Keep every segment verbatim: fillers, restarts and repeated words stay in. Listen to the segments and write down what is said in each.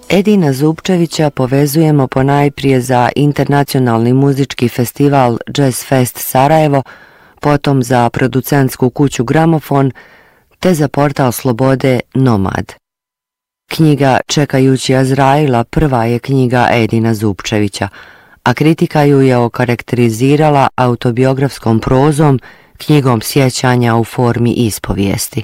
Edina Zupčevića povezujemo ponajprije za internacionalni muzički festival Jazz Fest Sarajevo, potom za producentsku kuću Gramofon, te za portal Slobode Nomad. Knjiga Čekajući Azraila prva je knjiga Edina Zupčevića, a kritika ju je okarakterizirala autobiografskom prozom, knjigom sjećanja u formi ispovijesti.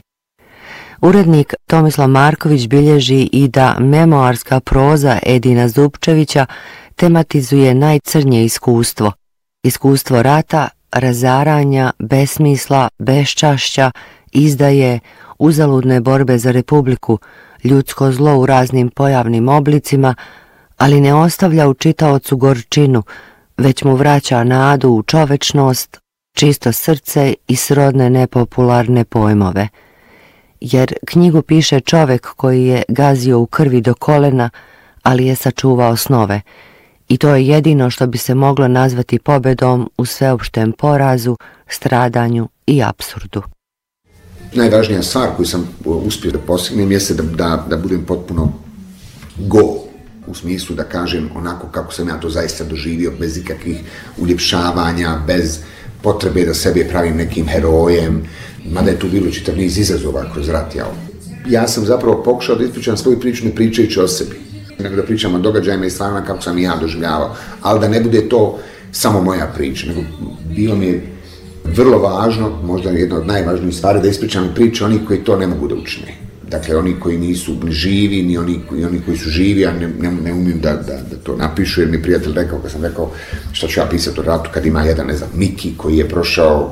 Urednik Tomislav Marković bilježi i da memoarska proza Edina Zupčevića tematizuje najcrnje iskustvo, iskustvo rata, razaranja, besmisla, beščašća, izdaje, uzaludne borbe za republiku, ljudsko zlo u raznim pojavnim oblicima, ali ne ostavlja u čitaocu gorčinu, već mu vraća nadu u čovečnost, čisto srce i srodne nepopularne pojmove. Jer knjigu piše čovek koji je gazio u krvi do kolena, ali je sačuvao snove, i to je jedino što bi se moglo nazvati pobedom u sveopštem porazu, stradanju i apsurdu. Najvažnija stvar koju sam uspio da postignem jeste da, da, da budem potpuno go, u smislu da kažem onako kako sam ja to zaista doživio, bez ikakvih uljepšavanja, bez potrebe da sebe pravim nekim herojem, mada je tu bilo čitav niz izazova kroz rat. Ja, ja sam zapravo pokušao da ispričam svoju priču ne pričajući o sebi, nego da pričam o događajima i stvarima kako sam i ja doživljavao, ali da ne bude to samo moja priča, nego bilo mi je vrlo važno, možda jedna od najvažnijih stvari, da ispričam priče onih koji to ne mogu da učine. Dakle, oni koji nisu ni živi, ni oni, ni oni koji su živi, ja ne, ne, ne umijem da, da, da to napišu, jer mi prijatelj rekao, kad sam rekao šta ću ja pisati o ratu, kad ima jedan, ne znam, Miki, koji je prošao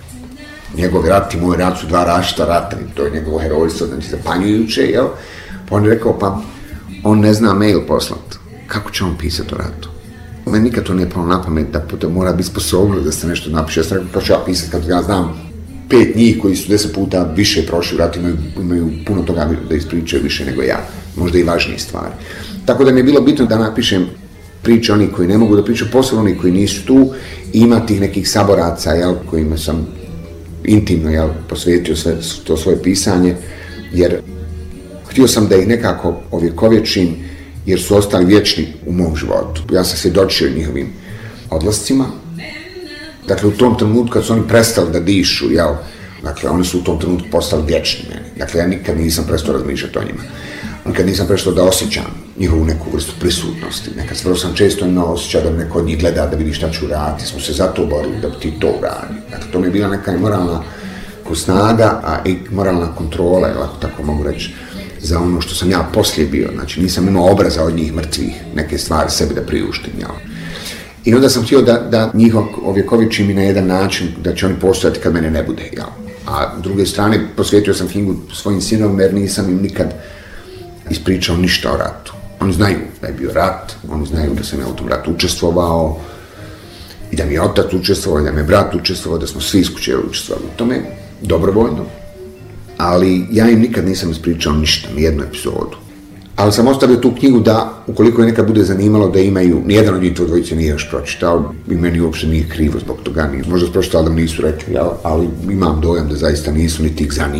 njegov rat i moj rat su dva različita rata, i to je njegovo herojstvo, znači zapanjujuće, jel? Pa on je rekao, pa on ne zna mail poslat, kako će on pisati o ratu? Meni nikad to nije palo na pamet da puta mora biti sposobno da se nešto napiše. Ja sam rekao, kao ću ja pisati, kad ja znam pet njih koji su deset puta više prošli u ratu, imaju, imaju puno toga da ispričaju više nego ja, možda i važnije stvari. Tako da mi je bilo bitno da napišem priče onih koji ne mogu da pričaju, posebno oni koji nisu tu, i ima tih nekih saboraca, jel, kojima sam intimno, jel, posvetio sve, to svoje pisanje, jer htio sam da ih nekako ovjekovječim, jer su ostali vječni u mom životu. Ja sam svjedočio njihovim odlascima. Dakle, u tom trenutku kad su oni prestali da dišu, jel, dakle, oni su u tom trenutku postali vječni meni. Dakle, ja nikad nisam prestao razmišljati o njima. Nikad nisam prestao da osjećam njihovu neku vrstu prisutnosti. Nekad vrlo sam često imao osjećao da neko od njih gleda, da vidi šta ću raditi. Smo se zato borili da bi ti to uradi. Dakle, to mi je bila neka moralna snaga, a i moralna kontrola, jel, ako tako mogu reći, za ono što sam ja poslije bio. Znači, nisam imao obraza od njih mrtvih, neke stvari sebi da priuštim, jel. I onda sam htio da, da njih ovjekovičim i na jedan način da će oni postojati kad mene ne bude, jel. A s druge strane, posvetio sam knjigu svojim sinovima jer nisam im nikad ispričao ništa o ratu. Oni znaju da je bio rat, oni znaju da sam ja u tom ratu učestvovao i da mi je otac učestvovao, da mi je brat učestvovao, da smo svi iz kuće učestvovali u tome, dobrovoljno. Ali ja im nikad nisam ispričao ništa, nijednu epizodu. Ali sam ostavio tu knjigu da, ukoliko je nekad bude zanimalo, da imaju, nijedan od njih to dvojice nije još pročitao, i meni uopšte nije krivo zbog toga, nije, možda pročitao da mi nisu rekli, ali imam dojam da zaista nisu, niti ih zanima.